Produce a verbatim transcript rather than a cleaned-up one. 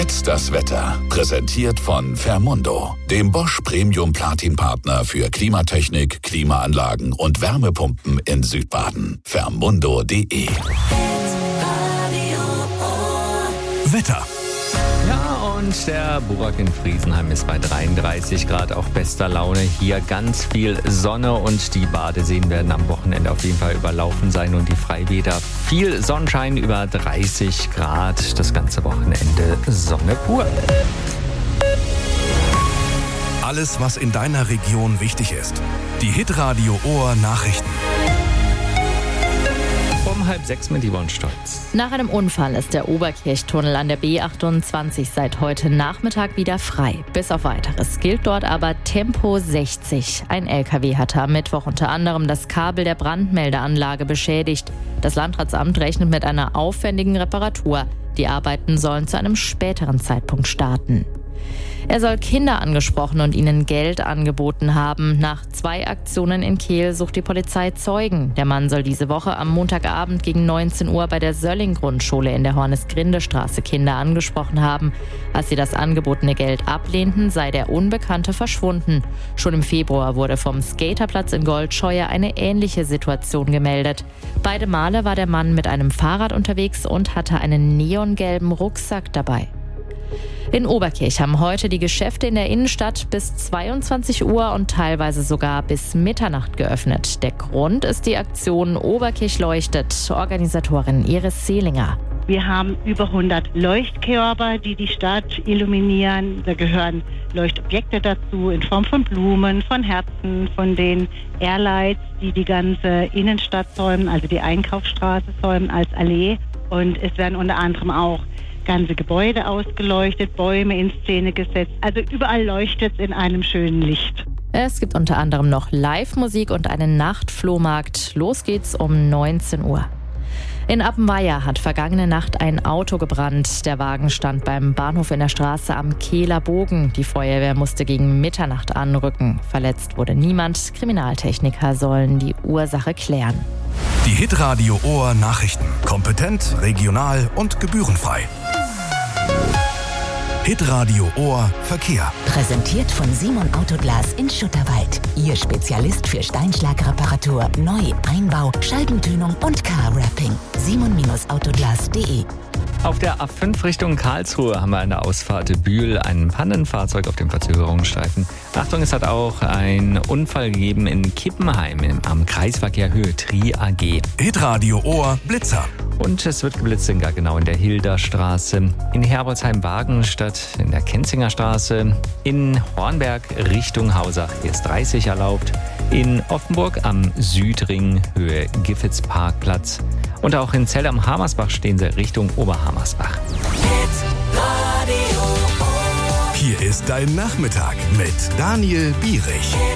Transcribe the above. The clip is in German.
Jetzt das Wetter. Präsentiert von Fermundo, dem Bosch Premium Platin Partner für Klimatechnik, Klimaanlagen und Wärmepumpen in Südbaden. Fermundo punkt de. Wetter. Ja, und der Burak in Friesenheim ist bei dreiunddreißig Grad auf bester Laune. Hier ganz viel Sonne und die Badeseen werden am Wochenende auf jeden Fall überlaufen sein und die Freibäder viel Sonnenschein, über dreißig Grad. Das ganze Wochenende Sonne pur. Alles, was in deiner Region wichtig ist. Die Hitradio Ohr Nachrichten. Um halb sechs mit Yvonne Stolz. Nach einem Unfall ist der Oberkirchtunnel an der B achtundzwanzig seit heute Nachmittag wieder frei. Bis auf Weiteres gilt dort aber Tempo sechzig. Ein L K W hatte am Mittwoch unter anderem das Kabel der Brandmeldeanlage beschädigt. Das Landratsamt rechnet mit einer aufwendigen Reparatur. Die Arbeiten sollen zu einem späteren Zeitpunkt starten. Er soll Kinder angesprochen und ihnen Geld angeboten haben. Nach zwei Aktionen in Kehl sucht die Polizei Zeugen. Der Mann soll diese Woche am Montagabend gegen neunzehn Uhr bei der Sölling-Grundschule in der Hornes-Grinde-Straße Kinder angesprochen haben. Als sie das angebotene Geld ablehnten, sei der Unbekannte verschwunden. Schon im Februar wurde vom Skaterplatz in Goldscheuer eine ähnliche Situation gemeldet. Beide Male war der Mann mit einem Fahrrad unterwegs und hatte einen neongelben Rucksack dabei. In Oberkirch haben heute die Geschäfte in der Innenstadt bis zweiundzwanzig Uhr und teilweise sogar bis Mitternacht geöffnet. Der Grund ist die Aktion Oberkirch leuchtet, Organisatorin Iris Seelinger. Wir haben über hundert Leuchtkörper, die die Stadt illuminieren. Da gehören Leuchtobjekte dazu in Form von Blumen, von Herzen, von den Airlights, die die ganze Innenstadt säumen, also die Einkaufsstraße säumen als Allee. Und es werden unter anderem auch ganze Gebäude ausgeleuchtet, Bäume in Szene gesetzt. Also überall leuchtet es in einem schönen Licht. Es gibt unter anderem noch Live-Musik und einen Nachtflohmarkt. Los geht's um neunzehn Uhr. In Appenweier hat vergangene Nacht ein Auto gebrannt. Der Wagen stand beim Bahnhof in der Straße am Kehler Bogen. Die Feuerwehr musste gegen Mitternacht anrücken. Verletzt wurde niemand. Kriminaltechniker sollen die Ursache klären. Die Hitradio Ohr Nachrichten. Kompetent, regional und gebührenfrei. Hitradio Ohr Verkehr. Präsentiert von Simon Autoglas in Schutterwald. Ihr Spezialist für Steinschlagreparatur, Neu-, Einbau, Scheibentönung und Car-Wrapping. simon Autoglas punkt de. Auf der A fünf Richtung Karlsruhe haben wir eine Ausfahrt Bühl, ein Pannenfahrzeug auf dem Verzögerungsstreifen. Achtung, es hat auch einen Unfall gegeben in Kippenheim am Kreisverkehr Höhe Tri A G. Hitradio Ohr Blitzer. Und es wird geblitzt in Gaggenau in der Hilderstraße, in Herbolzheim-Wagenstadt in der Kenzinger Straße, in Hornberg Richtung Hausach, hier ist dreißig erlaubt, in Offenburg am Südring Höhe Giffitz-Parkplatz und auch in Zell am Hamersbach stehen sie Richtung Oberhamersbach. Hier ist dein Nachmittag mit Daniel Bierich.